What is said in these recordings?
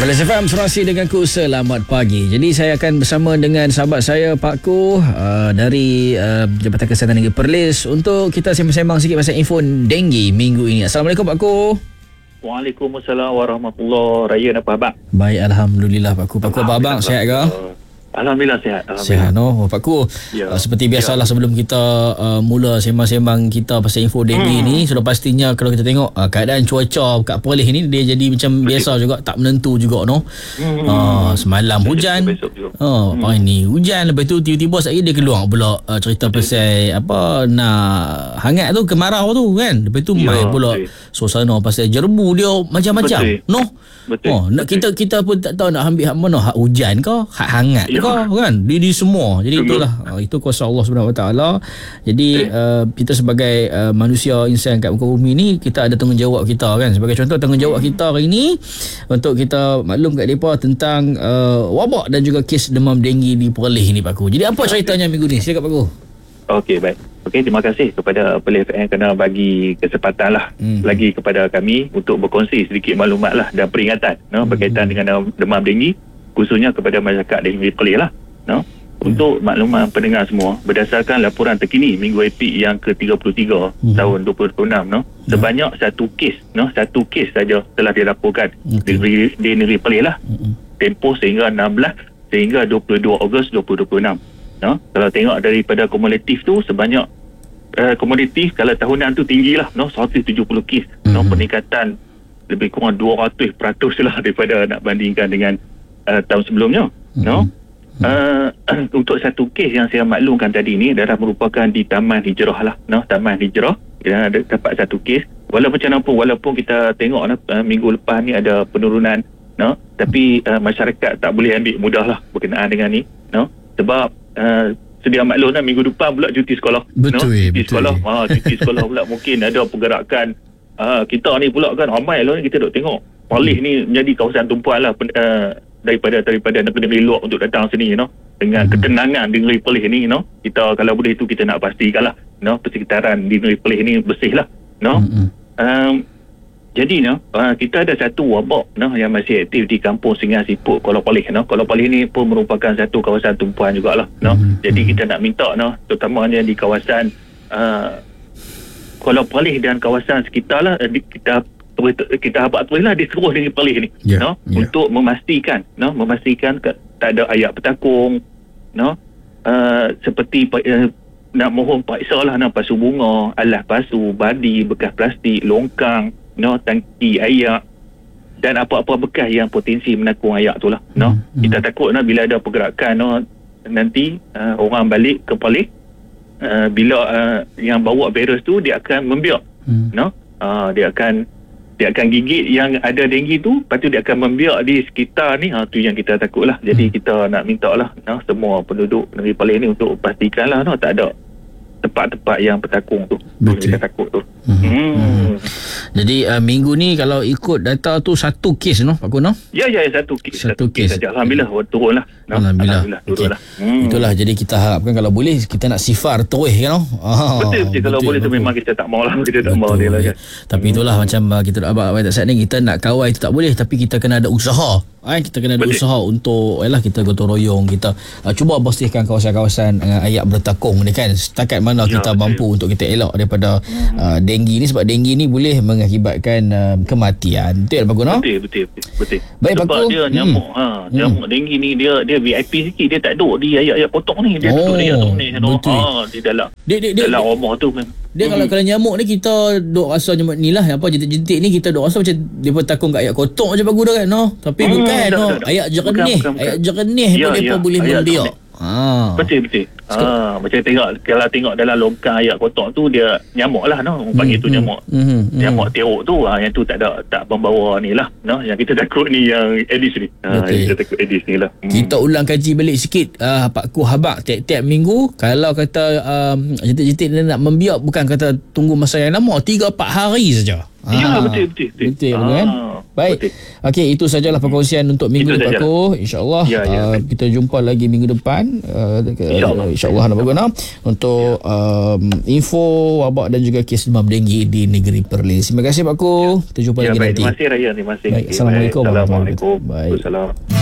Perlis FM serasi denganku, selamat pagi. Jadi saya akan bersama dengan sahabat saya Pak Ku dari Jabatan Kesihatan Negeri Perlis untuk kita sembang-sembang sikit pasal info denggi minggu ini. Assalamualaikum Pak Ku. Waalaikumsalam warahmatullahi. Raya apa abang? Baik, alhamdulillah Pak Ku. Pak Ku, apa abang sihat ke? Alhamdulillah sihat. Sihat no Pak Ku. Seperti biasalah sebelum kita mula sembang-sembang kita pasal info denggi ni, sudah pastinya kalau kita tengok keadaan cuaca kat Perlis ni dia jadi macam biasa juga, tak menentu juga no. Semalam hujan. Hari ni hujan, lepas tu tiba-tiba sekali dia keluar pula cerita pasal apa nak hangat tu, kemarau tu kan. Lepas tu main pula suasana pasal jerbu dia macam-macam no. Nak kita pun tak tahu nak ambil hak mana, hak hujan ke, hak hangat ke kan, di semua. Jadi itulah itu kuasa Allah Subhanahu Wa Taala. Jadi kita sebagai manusia insan kat muka bumi ni, kita ada tanggungjawab kita kan. Sebagai contoh, tanggungjawab kita hari ni untuk kita maklum kat depa tentang wabak dan juga kes demam denggi di Perlis ni Pak Ku. Jadi apa ceritanya minggu ni? Silakan Pak Ku. Okey, baik. Okey, terima kasih kepada Perlis FM kerana bagi kesempatan lah lagi kepada kami untuk berkongsi sedikit maklumat lah dan peringatan berkaitan dengan demam denggi, khususnya kepada masyarakat di Perlis lah. Untuk makluman pendengar semua, berdasarkan laporan terkini Minggu Epik yang ke-33 tahun 2026 sebanyak satu kes saja telah dilaporkan di negeri Perlis lah. Tempoh sehingga 16 sehingga 22 Ogos 2026. Kalau tengok daripada kumulatif tu, sebanyak kumulatif kalau tahunan tu tinggilah 170 kes. Peningkatan lebih kurang 200% lah daripada nak bandingkan dengan tahun sebelumnya. Untuk satu kes yang saya maklumkan tadi ni adalah merupakan di Taman Hijrah lah. Taman Hijrah kita ada dapat satu kes. Walaupun kita tengok minggu lepas ni ada penurunan, tapi masyarakat tak boleh ambil mudah lah berkenaan dengan ni, sebab sedia maklum minggu depan pula cuti sekolah. Cuti sekolah pula mungkin ada pergerakan. Kita ni pula kan ramai lah kita duk tengok Perlis ni menjadi kawasan tumpuan lah daripada negeri luar untuk datang sini dengan ketenangan di negeri Perlis ni. Kita kalau boleh tu kita nak pastikan lah persekitaran di negeri Perlis ni bersih lah. Jadi kita ada satu wabak yang masih aktif di kampung Singgah Siput, Kuala Perlis. Kuala Perlis ni pun merupakan satu kawasan tumpuan jugalah. Jadi kita nak minta terutamanya di kawasan Kuala Perlis dan kawasan sekitar lah, kita habaq terus lah di seluruh negeri Perlis ni untuk memastikan tak ada ayak petakung, seperti nak mohon paksa lah pasu bunga, alas pasu, badi, bekas plastik, longkang, tangki ayak dan apa-apa bekas yang potensi menakung ayak tu lah. Kita takut bila ada pergerakan nanti orang balik ke Perlis, bila yang bawa virus tu dia akan membiak. Dia akan gigit yang ada denggi tu, lepas tu dia akan membiak di sekitar ni. Tu yang kita takut lah. Jadi kita nak minta lah semua penduduk negeri Perlis ni untuk pastikan lah tak ada tempat-tempat yang petakung tu. Kita takut tu. Jadi minggu ni kalau ikut data tu satu kes Pak Ku Ya, satu kes saja. Alhamdulillah turun lah. Alhamdulillah turun lah. Itulah, jadi kita harapkan kalau boleh kita nak sifar terus kan. Betul kalau boleh tu memang kita tak mau lah. Kita tak mau dia lah kan. Tapi itulah macam kita abang tak saat ni kita nak kawal itu tak boleh, tapi kita kena ada usaha. Kita kena ada usaha untuk kita gotong royong, kita cuba bersihkan kawasan-kawasan ayak bertakung ni kan. Setakat mana kita mampu untuk kita elak daripada denggi ni, sebab denggi ni boleh mengakibatkan kematian. Betul Pak Ku? Betul. Baik Pak Ku. Sebab dia nyamuk nyamuk denggi ni dia VIP sikit, dia tak duduk di ayak-ayak kotak ni, dia duduk di ayak ni. Di dalam dalam rumah tu memang. Dia kalau nyamuk ni kita duk rasa nyamuk ni lah apa jentik-jentik ni, kita duk rasa macam dia pun takung kat ayak kotak je Pak Ku dah kan. Tapi bukan ayak jernih. Ayak jernih pun dia boleh membiak. Betul. Macam kalau tengok dalam longkang ayak kotak tu, dia nyamuk lah panggil tu nyamuk. Nyamuk teruk tu, yang tu tak membawa ni lah. Yang kita takut ni yang Aedes ni. Kita takut Aedes ni lah. Kita ulang kaji balik sikit Pak Ku habaq tiap minggu. Kalau kata jentik-jentik dia nak membiak, bukan kata tunggu masa yang lama, 3-4 hari saja. Ya, betul. Betul kan? Baik. Betul. Okey, itu sajalah perkongsian untuk minggu Itu ni Pak sajalah. Ko. InsyaAllah kita jumpa lagi minggu depan. InsyaAllah nak berguna untuk info wabak dan juga kes demam denggi di negeri Perlis. Terima kasih Pak Ko. Kita jumpa lagi baik. nanti. Terima kasih Raya. Terima kasih. Baik. Assalamualaikum. Assalamualaikum. Baik. Assalamualaikum.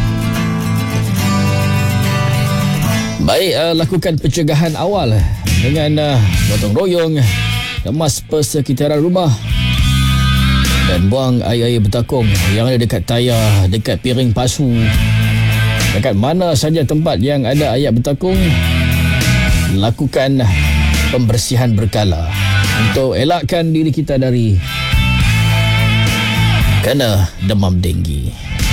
Baik, lakukan pencegahan awal dengan gotong royong, kemas persekitaran rumah dan buang air-air bertakung yang ada dekat tayar, dekat piring pasu, dekat mana saja tempat yang ada air bertakung. Lakukan pembersihan berkala untuk elakkan diri kita dari kena demam denggi.